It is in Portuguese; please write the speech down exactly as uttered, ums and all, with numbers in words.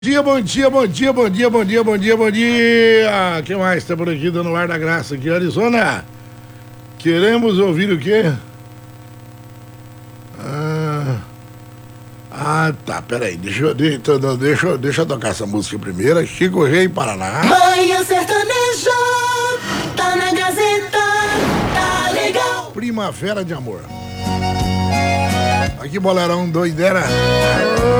Dia, bom dia, bom dia, bom dia, bom dia, bom dia, bom dia. Quem mais está por aqui dando ar da graça aqui, Arizona? Queremos ouvir o quê? Ah, ah tá, peraí, deixa eu, deixa, deixa, deixa eu tocar essa música primeiro. Chico Rei, Paraná. Manhã Sertaneja, tá na Gazeta, tá legal. Primavera de Amor. Aqui, boleirão doidera.